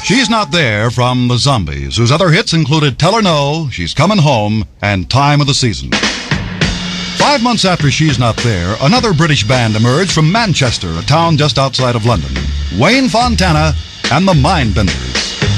She's Not There from the Zombies, whose other hits included Tell Her No, She's Coming Home, and Time of the Season. 5 months after She's Not There, another British band emerged from Manchester, a town just outside of London. Wayne Fontana and the Mindbenders.